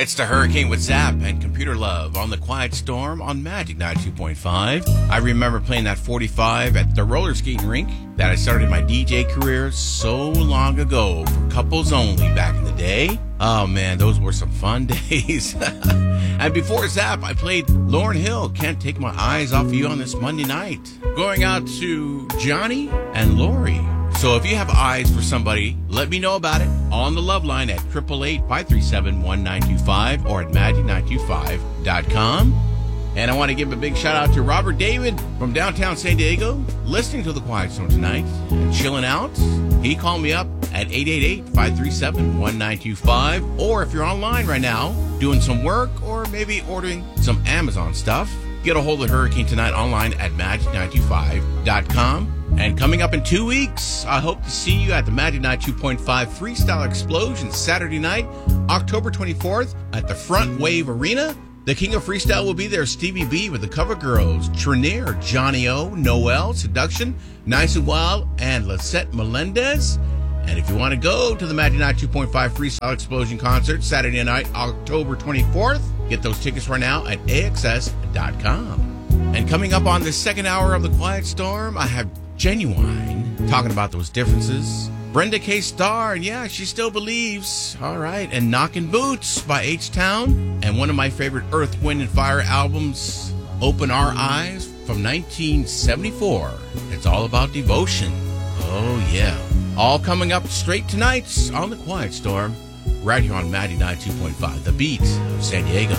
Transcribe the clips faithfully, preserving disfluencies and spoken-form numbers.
It's the Hurricane with Zap and Computer Love on the Quiet Storm on Magic ninety-two point five. I remember playing that forty-five at the roller skating rink that I started my D J career so long ago for couples only back in the day. Oh man, those were some fun days. And before Zap, I played Lauryn Hill, Can't Take My Eyes Off of You on this Monday night. Going out to Johnny and Lori. So if you have eyes for somebody, let me know about it on the love line at eight eight eight, five three seven, one nine two five or at magic nine two five dot com. And I want to give a big shout out to Robert David from downtown San Diego, listening to The Quiet Storm tonight and chilling out. He called me up at eight eight eight, five three seven, one nine two five. Or if you're online right now, doing some work or maybe ordering some Amazon stuff, get a hold of Hurricane tonight online at magic nine two five dot com. And coming up in two weeks, I hope to see you at the Magic ninety-two point five Freestyle Explosion Saturday night, October twenty-fourth at the Front Wave Arena. The King of Freestyle will be there, Stevie B with the Cover Girls, Trenier, Johnny O, Noel, Seduction, Nice and Wild, and Lisette Melendez. And if you want to go to the Magic ninety-two point five Freestyle Explosion concert Saturday night, October twenty-fourth, get those tickets right now at A X S dot com. And coming up on the second hour of The Quiet Storm, I have Genuine talking about those differences. Brenda K. Starr, and yeah, she still believes. All right. And Knockin' Boots by H-Town. And one of my favorite Earth, Wind, and Fire albums, Open Our Eyes from nineteen seventy-four. It's all about devotion. Oh, yeah. All coming up straight tonight on The Quiet Storm, right here on Magic ninety-two point five, The Beat of San Diego.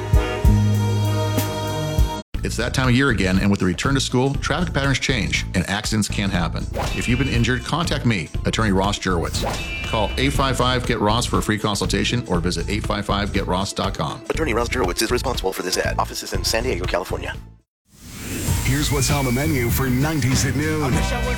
It's that time of year again, and with the return to school, traffic patterns change, and accidents can happen. If you've been injured, contact me, Attorney Ross Jurwitz. Call eight five five, get ross for a free consultation, or visit eight five five get ross dot com. Attorney Ross Jurwitz is responsible for this ad. Offices in San Diego, California. Here's what's on the menu for nineties at noon.